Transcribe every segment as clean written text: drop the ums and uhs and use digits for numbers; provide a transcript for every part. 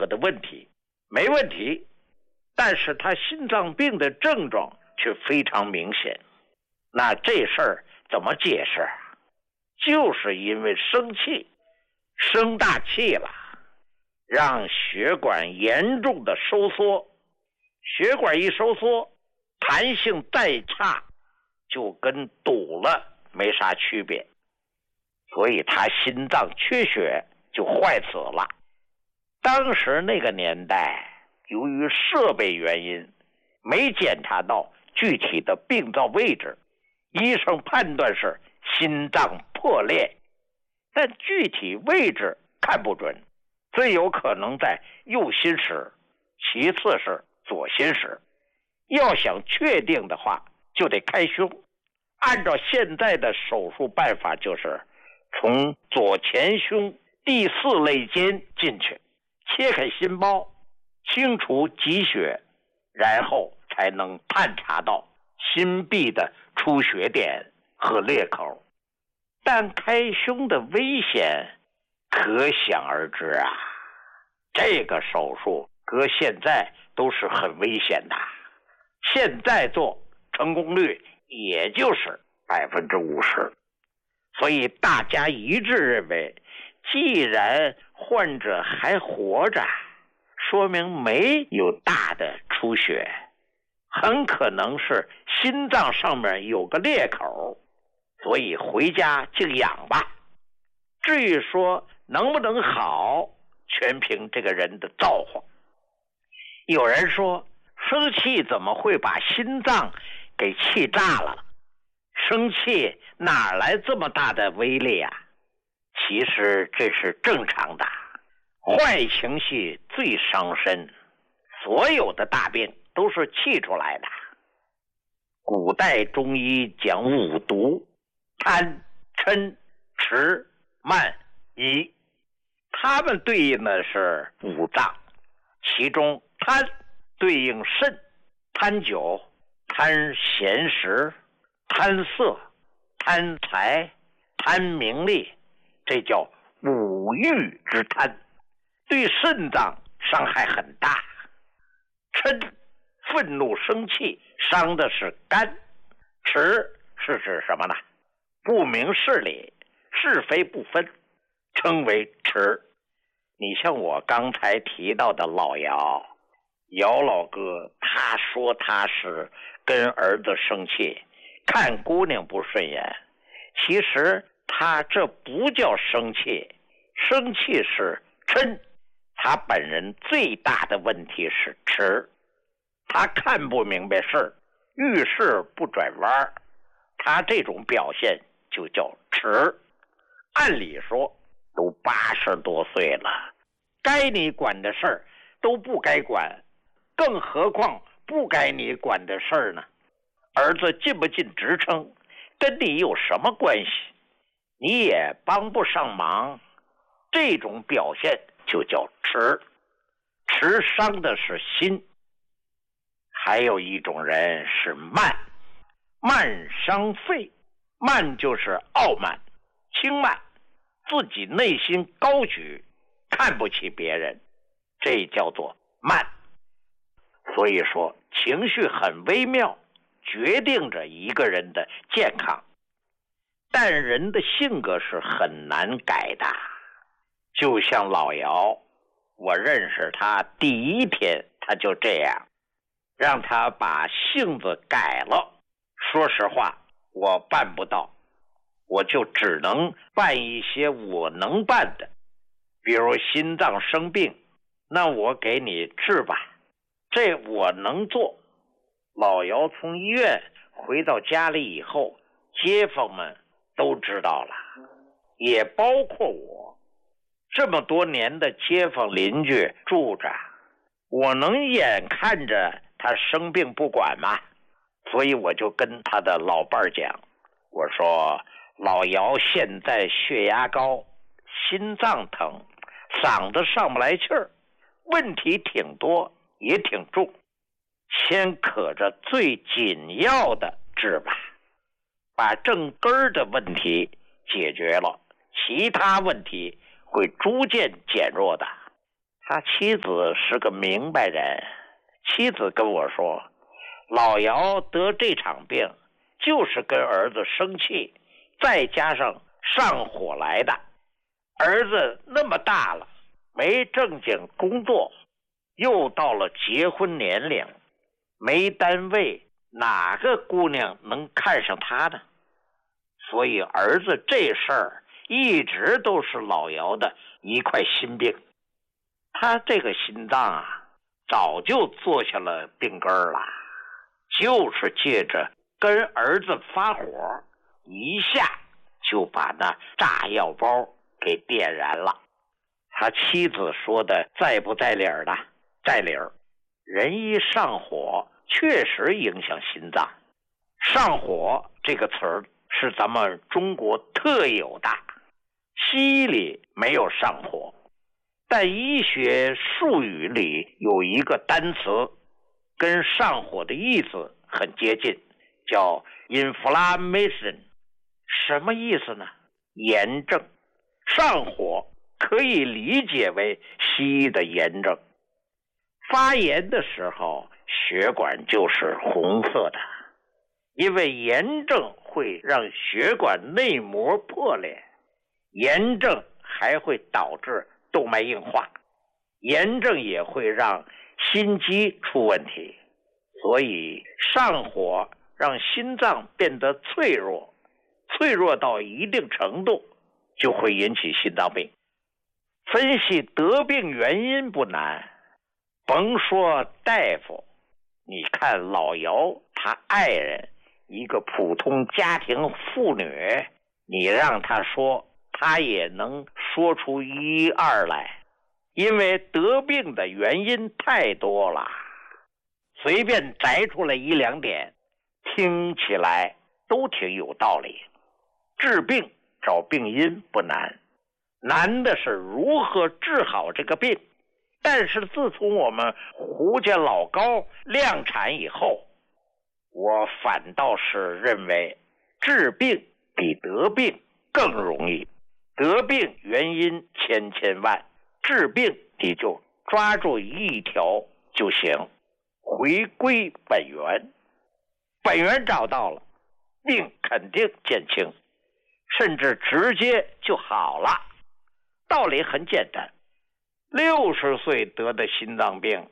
何的问题，没问题。但是他心脏病的症状却非常明显，那这事儿怎么解释？就是因为生气，生大气了，让血管严重的收缩，血管一收缩，弹性再差，就跟堵了没啥区别，所以他心脏缺血就坏死了。当时那个年代，由于设备原因，没检查到具体的病灶位置，医生判断是心脏破裂，但具体位置看不准，最有可能在右心室，其次是左心室。要想确定的话，就得开胸。按照现在的手术办法，就是从左前胸第4肋间进去，切开心包，清除积血，然后才能探查到心壁的出血点和裂口。但开胸的危险可想而知啊，这个手术搁现在都是很危险的，现在做成功率也就是50%。所以大家一致认为，既然患者还活着，说明没有大的出血，很可能是心脏上面有个裂口，所以回家静养吧。至于说能不能好，全凭这个人的造化。有人说，生气怎么会把心脏给气炸了？生气哪来这么大的威力啊？其实这是正常的，坏情绪最伤身，所有的大病都是气出来的。古代中医讲5毒：贪、嗔、痴、慢、疑，它们对应的是5脏，其中贪对应肾，贪酒、贪闲食、贪色、贪财、贪名利，这叫5欲之贪，对肾脏伤害很大。嗔，愤怒生气，伤的是肝。痴是指什么呢？不明事理，是非不分，称为痴。你像我刚才提到的老姚老哥，他说他是跟儿子生气，看姑娘不顺眼，其实他这不叫生气，生气是嗔。他本人最大的问题是痴，他看不明白事儿，遇事不转弯，他这种表现就叫痴。按理说都80多岁了，该你管的事儿都不该管，更何况不该你管的事儿呢？儿子进不进职称跟你有什么关系？你也帮不上忙，这种表现就叫痴。痴伤的是心。还有一种人是慢，慢伤肺。慢就是傲慢、轻慢，自己内心高举，看不起别人，这叫做慢。所以说情绪很微妙，决定着一个人的健康。但人的性格是很难改的，就像老姚，我认识他第1天他就这样，让他把性子改了，说实话我办不到，我就只能办一些我能办的，比如心脏生病，那我给你治吧，这我能做。老姚从医院回到家里以后，街坊们都知道了，也包括我。这么多年的街坊邻居住着，我能眼看着他生病不管吗？所以我就跟他的老伴儿讲，我说老姚现在血压高，心脏疼，嗓子上不来气儿，问题挺多也挺重，先可着最紧要的治吧，把正根儿的问题解决了，其他问题会逐渐减弱的。 他妻子是个明白人，妻子跟我说，老姚得这场病就是跟儿子生气，再加上上火来的。儿子那么大了，没正经工作，又到了结婚年龄，没单位，哪个姑娘能看上他呢？所以儿子这事儿一直都是老姚的一块心病。他这个心脏啊，早就坐下了病根了，就是借着跟儿子发火，一下就把那炸药包给点燃了。他妻子说的在不在理儿的？在理儿。人一上火，确实影响心脏。上火这个词儿是咱们中国特有的，西医里没有上火，但医学术语里有一个单词跟上火的意思很接近，叫 inflammation。 什么意思呢？炎症。上火可以理解为西医的炎症。发炎的时候血管就是红色的，因为炎症会让血管内膜破裂，炎症还会导致动脉硬化，炎症也会让心肌出问题，所以上火让心脏变得脆弱，脆弱到一定程度就会引起心脏病。分析得病原因不难，甭说大夫，你看老姚他爱人，一个普通家庭妇女，你让他说，他也能说出一二来，因为得病的原因太多了，随便摘出来一两点，听起来都挺有道理。治病找病因不难，难的是如何治好这个病。但是自从我们胡家老高量产以后，我反倒是认为治病比得病更容易。得病原因千千万，治病你就抓住一条就行，回归本源。本源找到了，病肯定减轻，甚至直接就好了。道理很简单，60岁得的心脏病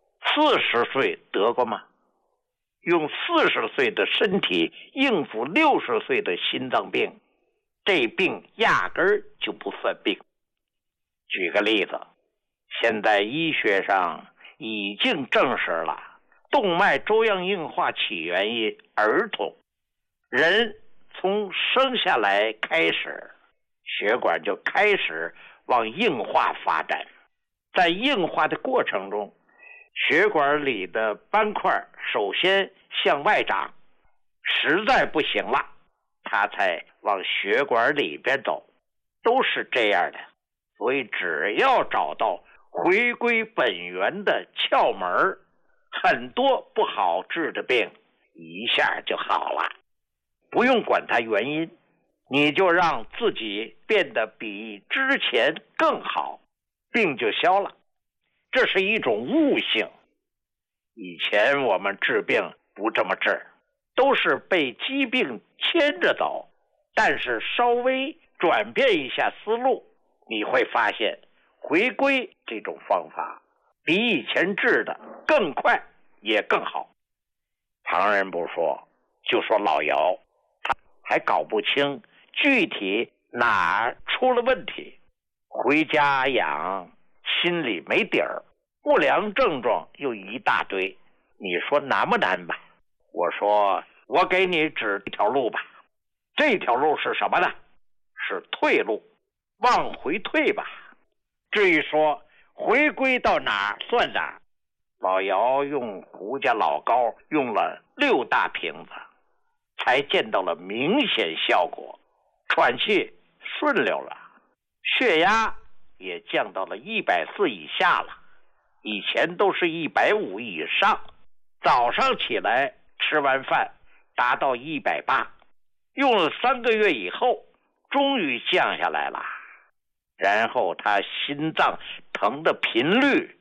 ，40岁得过吗？用40岁的身体应付60岁的心脏病，这病压根儿就不算病。举个例子，现在医学上已经证实了，动脉粥样硬化起源于儿童。人从生下来开始，血管就开始往硬化发展，在硬化的过程中，血管里的斑块首先向外长，实在不行了，它才往血管里边走，都是这样的。所以只要找到回归本源的窍门，很多不好治的病一下就好了。不用管它原因，你就让自己变得比之前更好，病就消了。这是一种悟性。以前我们治病不这么治，都是被疾病牵着走，但是稍微转变一下思路，你会发现回归这种方法比以前治的更快也更好。旁人不说，就说老姚他还搞不清具体哪出了问题，回家养心里没底儿，不良症状又一大堆，你说难不难吧？我说我给你指一条路吧。这条路是什么呢？是退路，往回退吧。至于说回归到哪算哪，老姚用胡家老高用了6大瓶子，才见到了明显效果，喘气顺溜了，血压也降到了140以下了，以前都是150以上。早上起来吃完饭达到180，用了3个月以后终于降下来了。 然后他心脏疼的频率